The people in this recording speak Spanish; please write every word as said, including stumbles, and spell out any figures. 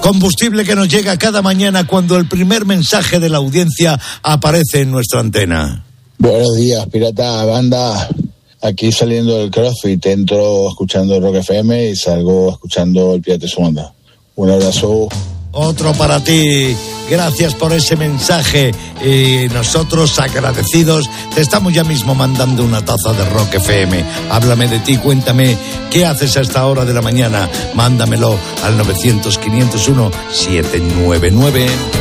Combustible que nos llega cada mañana cuando el primer mensaje de la audiencia aparece en nuestra antena. Buenos días, pirata banda. Aquí saliendo del CrossFit, entro escuchando Rock F M y salgo escuchando el Pirata Su Banda. Un abrazo. Otro para ti. Gracias por ese mensaje. Y nosotros agradecidos te estamos ya mismo mandando una taza de Rock F M. Háblame de ti, cuéntame qué haces a esta hora de la mañana. Mándamelo al novecientos, quinientos uno, setecientos noventa y nueve.